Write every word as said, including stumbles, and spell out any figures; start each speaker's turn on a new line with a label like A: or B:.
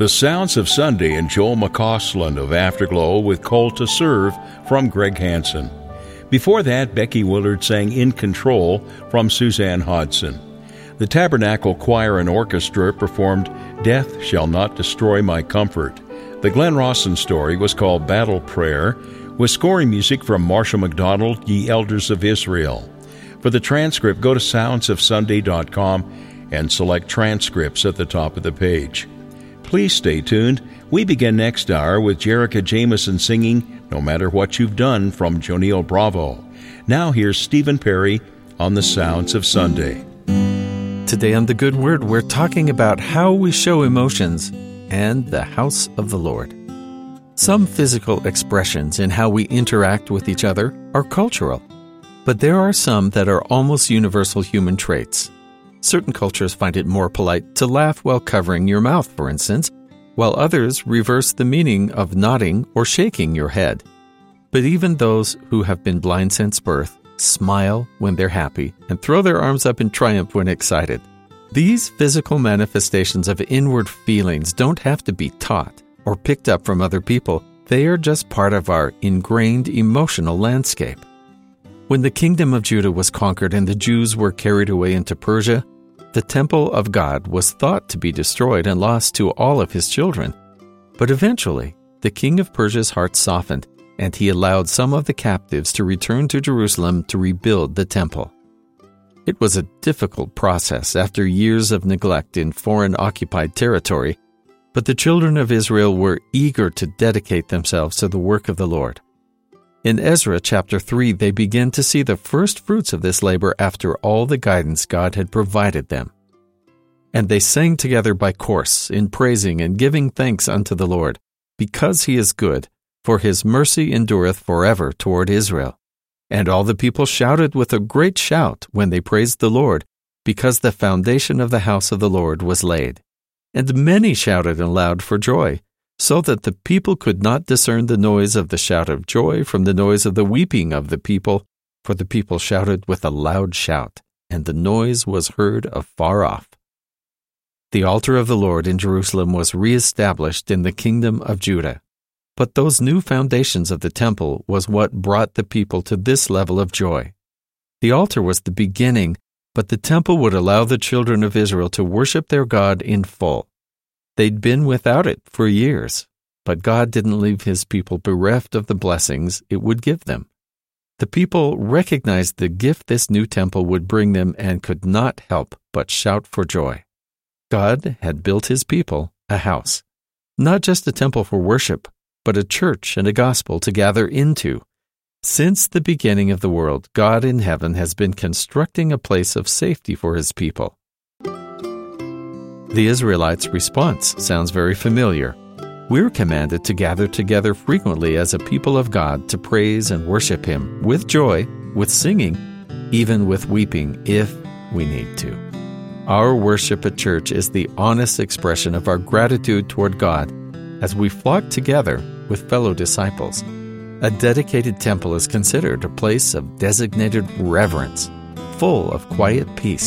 A: The Sounds of Sunday and Joel McCausland of Afterglow with Call to Serve from Greg Hansen. Before that, Becky Willard sang In Control from Suzanne Hodson. The Tabernacle Choir and Orchestra performed Death Shall Not Destroy My Comfort. The Glenn Rawson story was called Battle Prayer, with scoring music from Marshall McDonald, Ye Elders of Israel. For the transcript, go to sounds of sunday dot com and select Transcripts at the top of the page. Please stay tuned. We begin next hour with Jerica Jameson singing No Matter What You've Done from Jonille Bravo. Now here's Stephen Perry on the Sounds of Sunday.
B: Today on The Good Word, we're talking about how we show emotions and the house of the Lord. Some physical expressions in how we interact with each other are cultural, but there are some that are almost universal human traits. Certain cultures find it more polite to laugh while covering your mouth, for instance, while others reverse the meaning of nodding or shaking your head. But even those who have been blind since birth smile when they're happy and throw their arms up in triumph when excited. These physical manifestations of inward feelings don't have to be taught or picked up from other people. They are just part of our ingrained emotional landscape. When the kingdom of Judah was conquered and the Jews were carried away into Persia, the temple of God was thought to be destroyed and lost to all of his children. But eventually, the king of Persia's heart softened, and he allowed some of the captives to return to Jerusalem to rebuild the temple. It was a difficult process after years of neglect in foreign-occupied territory, but the children of Israel were eager to dedicate themselves to the work of the Lord. In Ezra chapter three, they begin to see the first fruits of this labor after all the guidance God had provided them. And they sang together by course in praising and giving thanks unto the Lord, because he is good, for his mercy endureth forever toward Israel. And all the people shouted with a great shout when they praised the Lord, because the foundation of the house of the Lord was laid. And many shouted aloud for joy, so that the people could not discern the noise of the shout of joy from the noise of the weeping of the people, for the people shouted with a loud shout, and the noise was heard afar off. The altar of the Lord in Jerusalem was re-established in the kingdom of Judah. But those new foundations of the temple was what brought the people to this level of joy. The altar was the beginning, but the temple would allow the children of Israel to worship their God in full. They'd been without it for years, but God didn't leave his people bereft of the blessings it would give them. The people recognized the gift this new temple would bring them and could not help but shout for joy. God had built his people a house, not just a temple for worship, but a church and a gospel to gather into. Since the beginning of the world, God in heaven has been constructing a place of safety for his people. The Israelites' response sounds very familiar. We're commanded to gather together frequently as a people of God to praise and worship him with joy, with singing, even with weeping if we need to. Our worship at church is the honest expression of our gratitude toward God as we flock together with fellow disciples. A dedicated temple is considered a place of designated reverence, full of quiet peace